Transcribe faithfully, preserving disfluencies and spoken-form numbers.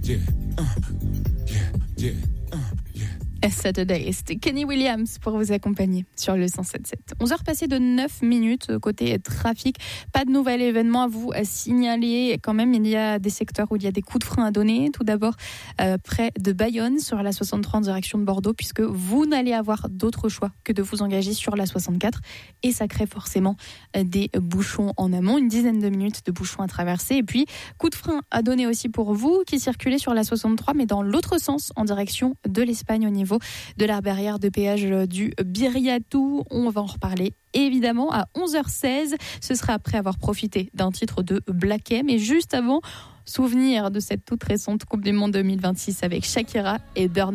yeah, uh, yeah, yeah, uh, yeah. Saturday, c'était Kenny Williams pour vous accompagner sur le cent sept sept. onze heures passées de neuf minutes côté trafic. Pas de nouvel événement à vous signaler. Quand même, il y a des secteurs où il y a des coups de frein à donner. Tout d'abord, euh, près de Bayonne, sur la soixante-trois en direction de Bordeaux, puisque vous n'allez avoir d'autre choix que de vous engager sur la soixante-quatre. Et ça crée forcément des bouchons en amont. Une dizaine de minutes de bouchons à traverser. Et puis, coup de frein à donner aussi pour vous qui circulez sur la soixante-trois, mais dans l'autre sens, en direction de l'Espagne au niveau de la barrière de péage du Biriatou. On va en reparler évidemment à onze heures seize. Ce sera après avoir profité d'un titre de Black M. Et juste avant, souvenir de cette toute récente Coupe du Monde deux mille vingt-six avec Shakira et Burna.